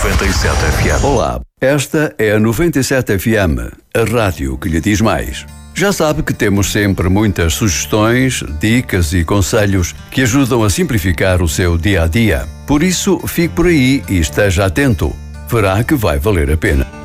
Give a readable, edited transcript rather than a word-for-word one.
97 FM. Olá, esta é a 97 FM, a rádio que lhe diz mais. Já sabe que temos sempre muitas sugestões, dicas e conselhos que ajudam a simplificar o seu dia-a-dia. Por isso, fique por aí e esteja atento. Verá que vai valer a pena.